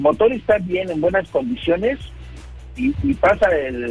motor está bien, en buenas condiciones, y pasa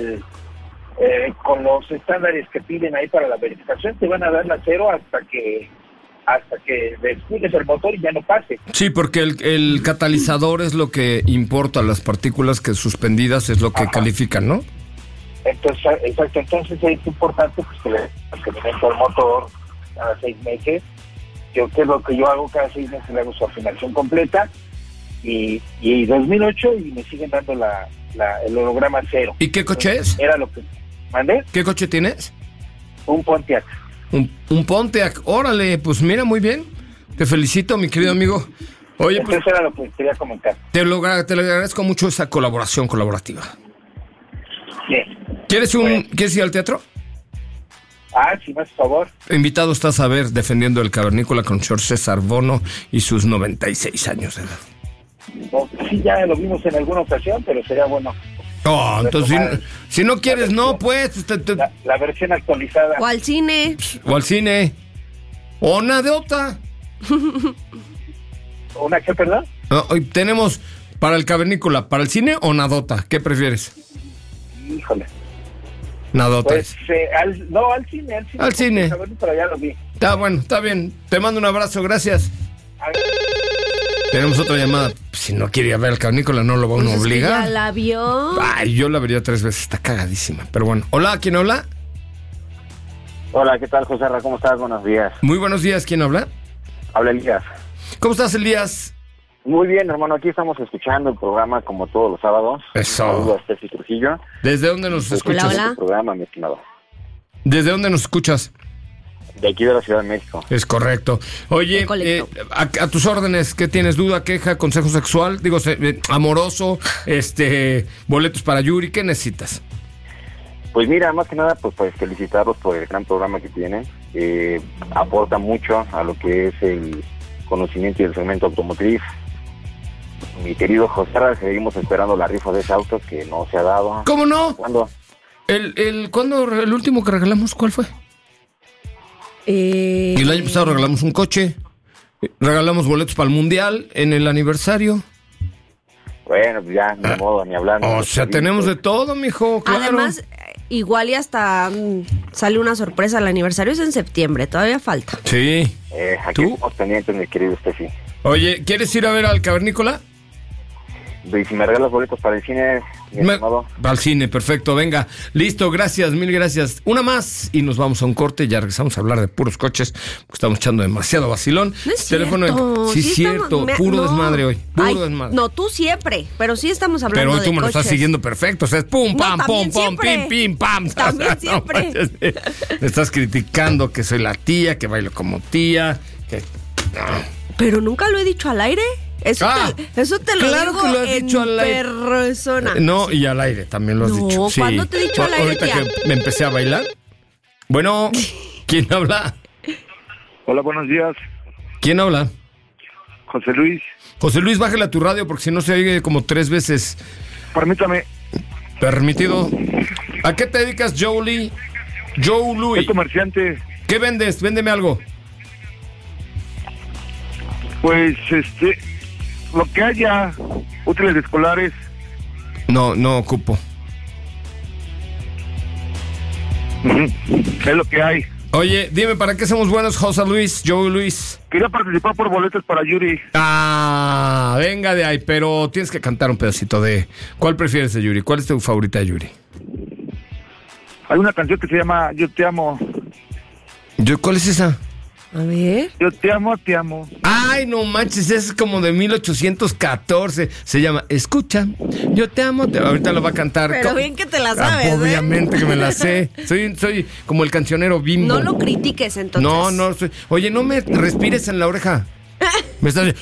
con los estándares que piden ahí para la verificación, te van a dar la cero hasta que descuides el motor y ya no pase. Sí, porque el catalizador es lo que importa, las partículas que suspendidas es lo que califican, ¿no? Entonces, exacto, entonces es importante pues, que le mantenimiento al motor cada 6 meses. ¿Qué es lo que yo hago? Cada 6 meses le hago su afinación completa, y 2008 y me siguen dando el holograma cero. ¿Y qué coche es? Era lo que... ¿Mandé? ¿Qué coche tienes? Un Pontiac. Un Pontiac, órale, pues mira, muy bien. Te felicito, mi querido amigo. Oye, entonces pues, era lo que quería comentar. Te lo agradezco mucho esa colaboración colaborativa. Bien. ¿Quieres ir al teatro? Sí, más por favor. Invitado estás a ver Defendiendo el Cavernícola con George César Bono y sus 96 años de edad. No, sí, ya lo vimos en alguna ocasión, pero sería bueno. Entonces, si no quieres, no, pues... La versión actualizada. O al cine. O una de otra. ¿Una qué, perdón? Hoy tenemos para el Cavernícola, para el cine o nadota. ¿Qué prefieres? Híjole. Nadota. Pues, al cine. Al cine. Pero ya lo vi. Está bueno, está bien. Te mando un abrazo, gracias. Tenemos otra llamada. Si no quiere ir a ver al Cavernícola, no lo van a obligar. ¿Ya la vio? Ay, yo la vería 3 veces. Está cagadísima. Pero bueno. Hola, ¿quién habla? Hola, ¿qué tal, José Ra? ¿Cómo estás? Buenos días. Muy buenos días. ¿Quién habla? Habla Elías. ¿Cómo estás, Elías? Muy bien, hermano. Aquí estamos escuchando el programa como todos los sábados. Eso. Saludos a Steffi Trujillo. ¿Desde dónde nos escuchas? Hola. El programa, mi estimado. ¿Desde dónde nos escuchas? De aquí de la Ciudad de México. Es correcto. Oye, a tus órdenes, ¿qué tienes? ¿Duda, queja, consejo sexual? Digo, amoroso, boletos para Yuri, ¿qué necesitas? Pues mira, más que nada, pues felicitarlos por el gran programa que tienen. Aporta mucho a lo que es el conocimiento y el segmento automotriz. Mi querido José Ra, seguimos esperando la rifa de ese auto que no se ha dado. ¿Cómo no? ¿Cuándo? ¿El último que regalamos, cuál fue? El año pasado regalamos un coche, regalamos boletos para el Mundial en el aniversario. Bueno, pues ya, ni modo, ni hablar. O sea, tenemos de todo, mijo, claro. Además, igual y hasta sale una sorpresa. El aniversario es en septiembre, todavía falta. Sí. Aquí estamos pendientes, mi querido Steffi. Oye, ¿quieres ir a ver al Cavernícola? Y si me regalas boletos para el cine, mi estimado. Al cine, perfecto, venga. Listo, gracias, mil gracias. Una más y nos vamos a un corte. Ya regresamos a hablar de puros coches, porque estamos echando demasiado vacilón. No es Teléfono cierto. Sí, es cierto. Puro desmadre hoy. Puro desmadre. No, tú siempre, pero sí estamos hablando de Pero coches. tú me lo estás siguiendo perfecto. O sea, es pum, pam, pum, pum, pim, pim, pam. También siempre. Me estás criticando que soy la tía, que bailo como tía, que... Pero nunca lo he dicho al aire. Eso te lo claro digo que lo has dicho al aire. Persona. No, y al aire también lo has dicho. Sí. ¿Cuándo te he dicho al aire, ahorita tía? que me empecé a bailar. Bueno, ¿quién habla? Hola, buenos días. ¿Quién habla? José Luis. José Luis, bájale a tu radio porque si no se oye como 3 veces. Permítame. Permitido. ¿A qué te dedicas, Joe Louis? Soy comerciante. ¿Qué vendes? Véndeme algo. Pues, lo que haya, útiles escolares. No ocupo. Es lo que hay. Oye, dime, ¿para qué somos buenos, José Luis, Joe Luis? Quería participar por boletos para Yuri. Venga de ahí, pero tienes que cantar un pedacito de... ¿Cuál prefieres de Yuri? ¿Cuál es tu favorita de Yuri? Hay una canción que se llama Yo te amo. ¿Cuál es esa? A ver. Yo te amo, te amo. Ay, no manches, es como de 1814. Se llama Escucha, yo te amo. Ahorita lo va a cantar. Pero bien que te la sabes, obviamente que me la sé. Soy como el cancionero Bimbo. No lo critiques, entonces. No. Oye, no me respires en la oreja. Me estás...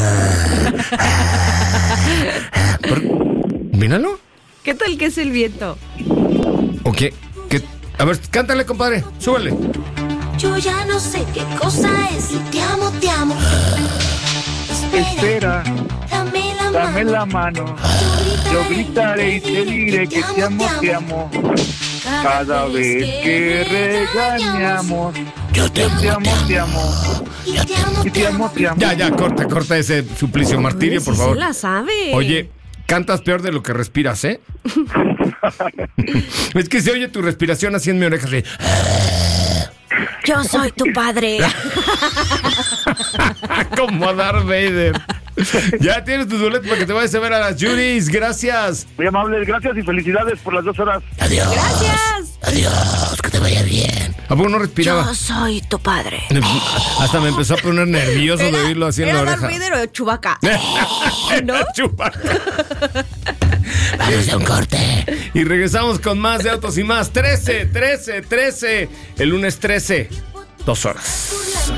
Míralo. ¿Qué tal que es el viento? ¿O qué? A ver, cántale, compadre. Súbele. Yo ya no sé qué cosa es y te amo, te amo. Espera, dame la mano. Yo gritaré y te diré que te amo, te amo. Cada vez que regañamos. Yo te amo, te amo. Y te amo, Y te amo, te amo. Ya, corta ese suplicio martirio, Ay, por sí favor. se la sabe. Oye, cantas peor de lo que respiras, ¿eh? Es que se oye tu respiración así en mi oreja, así. Yo soy tu padre. Como a Darth Vader. Ya tienes tus boletos para que te vayas a ver a las Judys. Gracias. Muy amables, gracias y felicidades por las 2 horas. Adiós. Gracias. Adiós, que te vaya bien. ¿A poco no respiraba? Yo soy tu padre. Hasta me empezó a poner nervioso de oírlo así en la ¿Era oreja. Darth Vader o Chewbacca? ¿No? Chewbacca. Vamos a un corte. Y regresamos con más de Autos y Más. 13. El lunes 13. 2 horas.